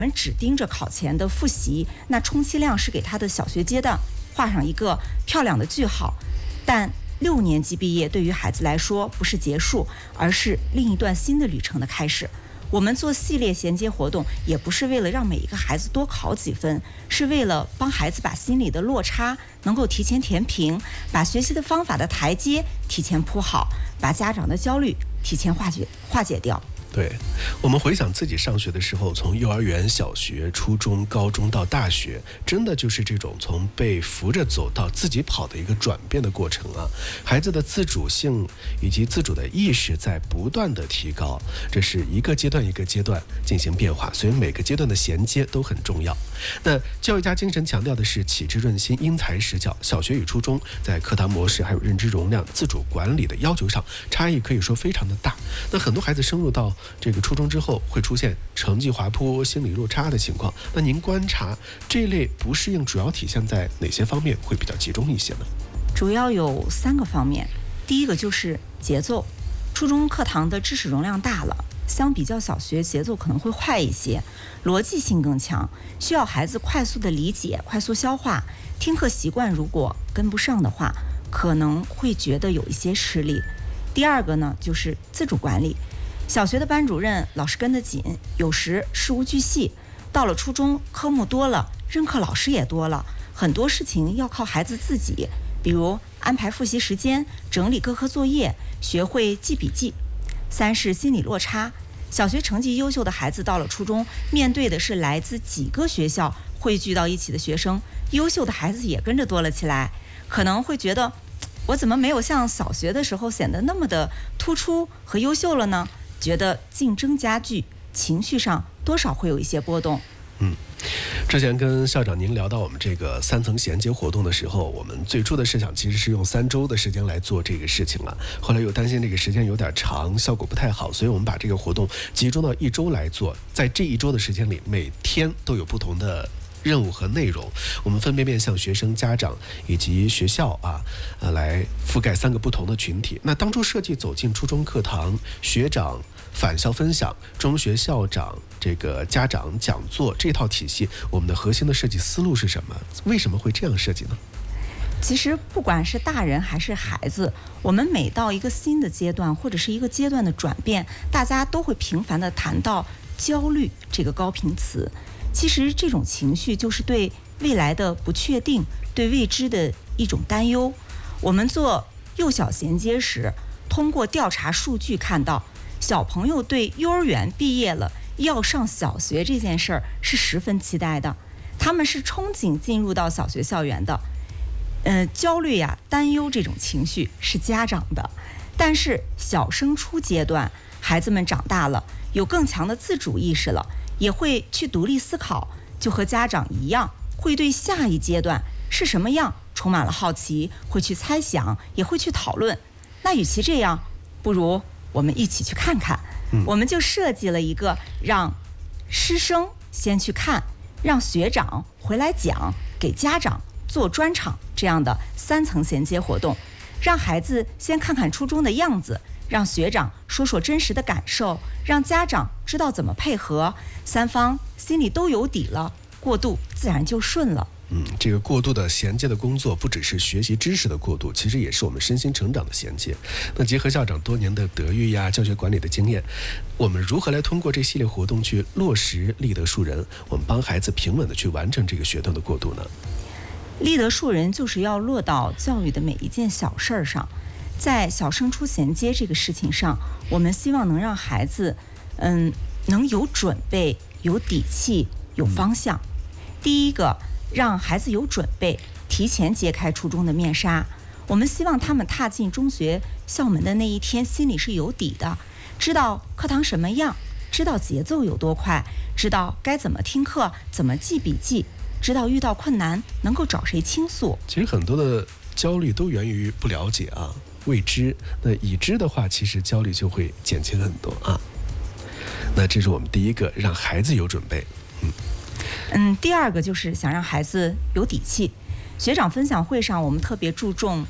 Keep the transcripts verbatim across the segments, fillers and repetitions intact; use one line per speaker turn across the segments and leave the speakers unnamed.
我们只盯着考前的复习，那充其量是给他的小学阶段画上一个漂亮的句号。但六年级毕业对于孩子来说不是结束，而是另一段新的旅程的开始。我们做系列衔接活动，也不是为了让每一个孩子多考几分，是为了帮孩子把心理的落差能够提前填平，把学习的方法的台阶提前铺好，把家长的焦虑提前化解化解掉。
对，我们回想自己上学的时候，从幼儿园、小学、初中、高中到大学，真的就是这种从被扶着走到自己跑的一个转变的过程啊。孩子的自主性以及自主的意识在不断的提高，这是一个阶段一个阶段进行变化，所以每个阶段的衔接都很重要。那教育家精神强调的是启智润心、因材施教。小学与初中在课堂模式还有认知容量、自主管理的要求上差异可以说非常的大。那很多孩子升入到这个初中之后会出现成绩滑坡、心理落差的情况，那您观察这类不适应主要体现在哪些方面会比较集中一些呢？
主要有三个方面。第一个就是节奏，初中课堂的知识容量大了，相比较小学节奏可能会快一些，逻辑性更强，需要孩子快速的理解、快速消化。听课习惯如果跟不上的话，可能会觉得有一些吃力。第二个呢，就是自主管理。小学的班主任老师跟得紧，有时事无巨细，到了初中科目多了，任课老师也多了，很多事情要靠孩子自己，比如安排复习时间、整理各科作业、学会记笔记。三是心理落差，小学成绩优秀的孩子到了初中，面对的是来自几个学校汇聚到一起的学生，优秀的孩子也跟着多了起来，可能会觉得我怎么没有像小学的时候显得那么的突出和优秀了呢？觉得竞争加剧，情绪上多少会有一些波动。
嗯，之前跟校长您聊到我们这个三层衔接活动的时候，我们最初的设想其实是用三周的时间来做这个事情了，后来又担心这个时间有点长，效果不太好，所以我们把这个活动集中到一周来做，在这一周的时间里，每天都有不同的任务和内容，我们分别面向学生、家长以及学校啊，呃，来覆盖三个不同的群体。那当初设计走进初中课堂，学长返校分享，中学校长这个家长讲座这套体系，我们的核心的设计思路是什么？为什么会这样设计呢？
其实不管是大人还是孩子，我们每到一个新的阶段或者是一个阶段的转变，大家都会频繁地谈到焦虑这个高频词。其实这种情绪就是对未来的不确定，对未知的一种担忧。我们做幼小衔接时，通过调查数据看到，小朋友对幼儿园毕业了要上小学这件事儿是十分期待的，他们是憧憬进入到小学校园的。呃，焦虑呀、担忧这种情绪是家长的，但是小升初阶段，孩子们长大了，有更强的自主意识了，也会去独立思考，就和家长一样，会对下一阶段是什么样充满了好奇，会去猜想，也会去讨论。那与其这样，不如我们一起去看看。
嗯、
我们就设计了一个让师生先去看，让学长回来讲，给家长做专场这样的三层衔接活动，让孩子先看看初中的样子，让学长说说真实的感受，让家长知道怎么配合，三方心里都有底了，过渡自然就顺了。
嗯，这个过渡的衔接的工作不只是学习知识的过渡，其实也是我们身心成长的衔接。那结合校长多年的德育呀、教学管理的经验，我们如何来通过这系列活动去落实立德树人，我们帮孩子平稳的去完成这个学段的过渡呢？
立德树人就是要落到教育的每一件小事儿上，在小升初衔接这个事情上，我们希望能让孩子，嗯，能有准备、有底气、有方向。第一个，让孩子有准备，提前揭开初中的面纱。我们希望他们踏进中学校门的那一天，心里是有底的，知道课堂什么样，知道节奏有多快，知道该怎么听课，怎么记笔记，知道遇到困难能够找谁倾诉。
其实很多的焦虑都源于不了解啊，未知。那已知的话，其实焦虑就会减轻很多啊。那这是我们第一个，让孩子有准备。嗯
嗯，第二个就是想让孩子有底气。学长分享会上，我们特别注重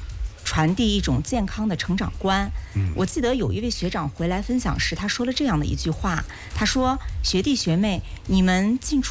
传递一种健康的成长观。
嗯，
我记得有一位学长回来分享时，他说了这样的一句话，他说：“学弟学妹，你们进出